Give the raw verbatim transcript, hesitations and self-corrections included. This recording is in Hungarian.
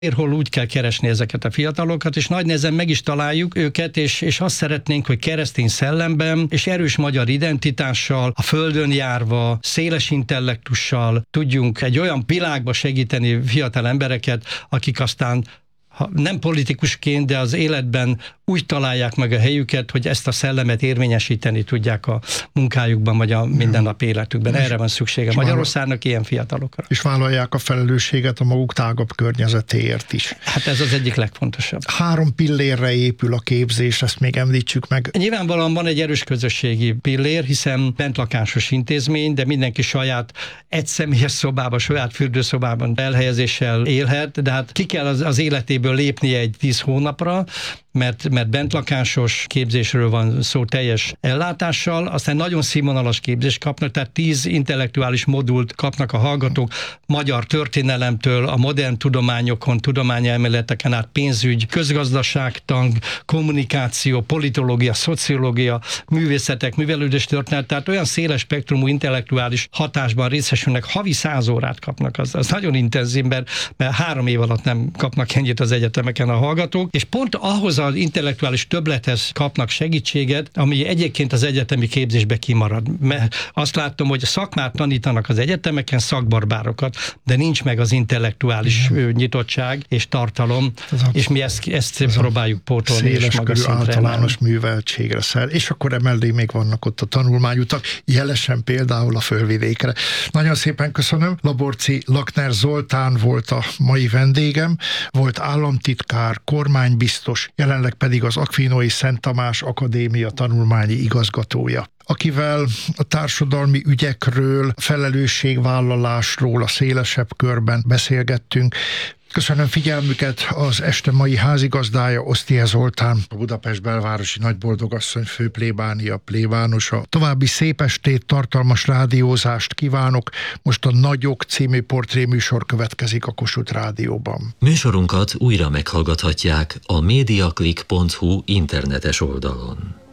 Hol úgy kell keresni ezeket a fiatalokat, és nagy nehezen meg is találjuk őket, és, és azt szeretnénk, hogy keresztény szellemben és erős magyar identitással, a földön járva, széles intellektussal tudjunk egy olyan világba segíteni fiatal embereket, akik aztán ha nem politikusként, de az életben úgy találják meg a helyüket, hogy ezt a szellemet érvényesíteni tudják a munkájukban, vagy a mindennapi életükben. Erre van szüksége Magyarországnak ilyen fiatalokra. És vállalják a felelősséget a maguk tágabb környezetéért is. Hát ez az egyik legfontosabb. Három pillérre épül a képzés, ezt még említsük meg. Nyilvánvalóan van egy erős közösségi pillér, hiszen bentlakásos intézmény, de mindenki saját egyszemélyes szobában, saját fürdőszobában elhelyezéssel élhet, de hát ki kell az, az életéből lépnie egy tíz hónapra, mert, mert bentlakásos képzésről van szó teljes ellátással, aztán nagyon színvonalas képzést kapnak, tehát tíz intellektuális modult kapnak a hallgatók, magyar történelemtől, a modern tudományokon, tudományelméleteken át pénzügy, közgazdaságtan, kommunikáció, politológia, szociológia, művészetek, művelődés történet, tehát olyan széles spektrumú intellektuális hatásban részesülnek, havi száz órát kapnak, az, az nagyon intenzív, mert, mert három év alatt nem kapnak ennyit az egyetemeken a hallgatók, és pont ahhoz az intellektuális többlethez kapnak segítséget, ami egyébként az egyetemi képzésbe kimarad. Mert azt látom, hogy szakmát tanítanak az egyetemeken, szakbarbárokat, de nincs meg az intellektuális Igen. nyitottság és tartalom, ez és mi ezt, ezt próbáljuk pótolni. Széles körű általános műveltségre szel, és akkor emellé még vannak ott a tanulmányutak, jelesen például a Fölvidékre. Nagyon szépen köszönöm. Laborczy Lakner Zoltán volt a mai vendégem, volt államtitkár, kormánybiztos, jelenleg pedig az Akvinói Szent Tamás Akadémia tanulmányi igazgatója, akivel a társadalmi ügyekről, felelősségvállalásról a szélesebb körben beszélgettünk. Köszönöm figyelmüket, az este mai házigazdája Oszthy Zoltán, a Budapest belvárosi nagyboldogasszony főplébánia plébánosa. További szép estét, tartalmas rádiózást kívánok. Most a Nagyok című portréműsor következik a Kossuth Rádióban. Műsorunkat újra meghallgathatják a mediaclick pont hu internetes oldalon.